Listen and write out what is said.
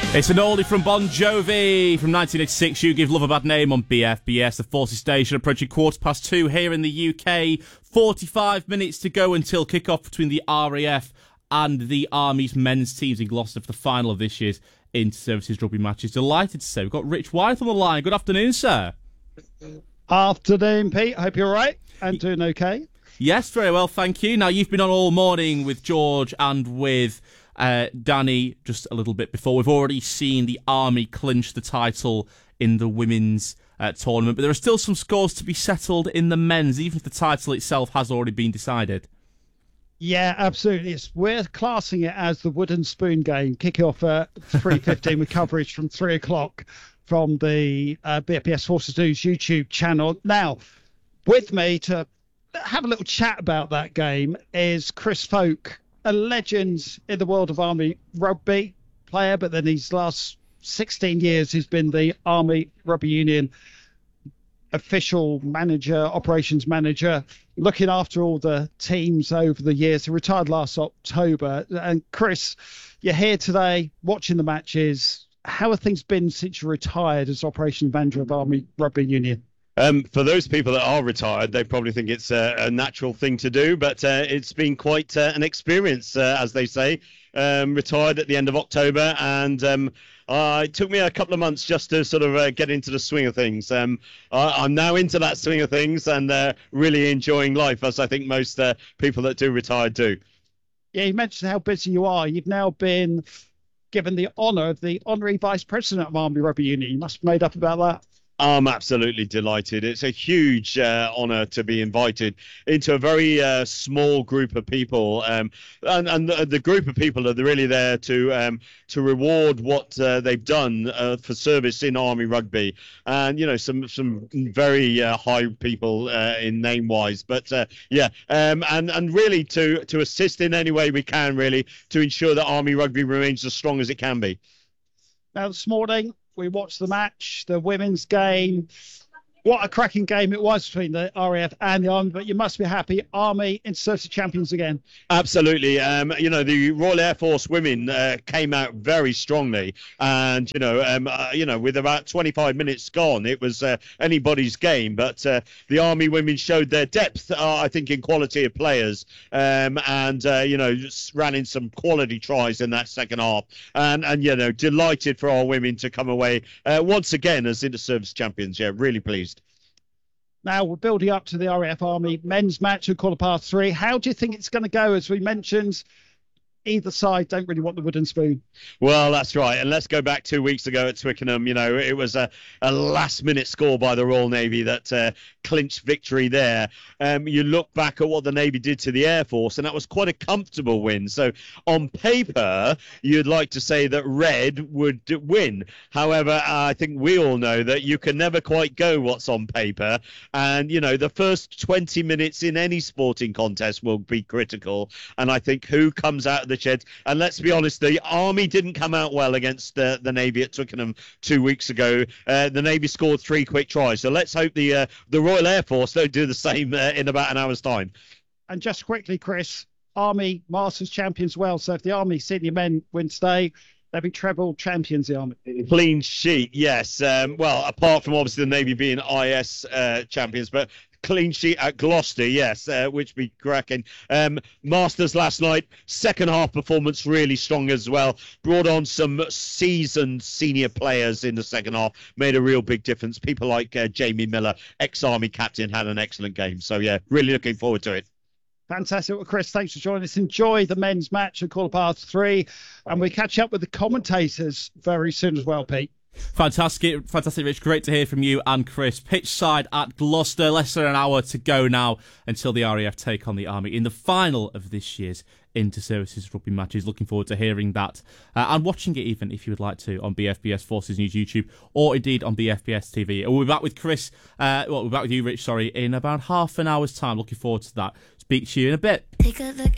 It's an oldie from Bon Jovi from 1986. You Give Love a Bad Name on BFBS. The Forces Station approaching 2:15 here in the UK. 45 minutes to go until kick-off between the RAF and the Army's men's teams in Gloucester for the final of this year's Inter-Services Rugby matches. Delighted to say we've got Rich Wyeth on the line. Good afternoon, sir. Afternoon, Pete. Hope you're all right and doing okay. Yes, very well, thank you. Now, you've been on all morning with George and with Danny just a little bit before. We've already seen the Army clinch the title in the women's tournament, but there are still some scores to be settled in the men's, even if the title itself has already been decided. Yeah, absolutely. We're classing it as the wooden spoon game, kicking off at 3:15 with coverage from 3 o'clock from the BFBS Forces News YouTube channel. Now, with me to have a little chat about that game is Chris Folk, a legend in the world of Army rugby player, but then these last 16 years he's been the Army Rugby Union official manager, operations manager, looking after all the teams over the years. He retired last October. And Chris, you're here today watching the matches. How have things been since you retired as operations manager of Army Rugby Union? For those people that are retired, they probably think it's a natural thing to do, but it's been quite an experience, as they say. Retired at the end of October, and it took me a couple of months just to sort of get into the swing of things. I'm now into that swing of things and really enjoying life, as I think most people that do retire do. Yeah, you mentioned how busy you are. You've now been given the honour of the Honorary Vice President of Army Rugby Union. You must have made up about that. I'm absolutely delighted. It's a huge honour to be invited into a very small group of people, and the group of people are really there to reward what they've done for service in Army Rugby, and you know some very high people in name wise, but and really to assist in any way we can, really to ensure that Army Rugby remains as strong as it can be. Now this morning we watched the match, the women's game. What a cracking game it was between the RAF and the Army, but you must be happy. Army Inter-Services champions again. Absolutely. The Royal Air Force women came out very strongly, and with about 25 minutes gone, it was anybody's game. But the Army women showed their depth, I think, in quality of players, just ran in some quality tries in that second half, and delighted for our women to come away once again as Inter-Service champions. Yeah, really pleased. Now we're building up to the RAF Army men's match at 3:15. How do you think it's going to go? As we mentioned, either side don't really want the wooden spoon. Well, that's right. And let's go back 2 weeks ago at Twickenham. It was a last-minute score by the Royal Navy that clinched victory there. You look back at what the Navy did to the Air Force, and that was quite a comfortable win. So on paper, you'd like to say that Red would win. However, I think we all know that you can never quite go what's on paper. And, the first 20 minutes in any sporting contest will be critical. And I think who comes out of the shed, and let's be honest, the Army didn't come out well against the Navy at Twickenham 2 weeks ago. The Navy scored 3 quick tries, so let's hope the Royal Air Force don't do the same in about an hour's time. And just quickly, Chris, Army Masters champions well, so if the Army senior men win today, they'll be treble champions, the Army. Clean sheet, yes. Well, apart from obviously the Navy being IS champions, but clean sheet at Gloucester, yes, which be cracking. Masters last night, second half performance really strong as well. Brought on some seasoned senior players in the second half, made a real big difference. People like Jamie Miller, ex-Army captain, had an excellent game. So, yeah, really looking forward to it. Fantastic. Well, Chris, thanks for joining us. Enjoy the men's match at 3:15, and we catch up with the commentators very soon as well, Pete. Fantastic, Rich. Great to hear from you and Chris. Pitch side at Gloucester. Less than an hour to go now until the RAF take on the Army in the final of this year's Inter-Services Rugby matches. Looking forward to hearing that and watching it, even if you would like to, on BFBS Forces News YouTube or indeed on BFBS TV. We'll be back with Chris. We're back with you, Rich. In about half an hour's time. Looking forward to that. Speak to you in a bit. Take a look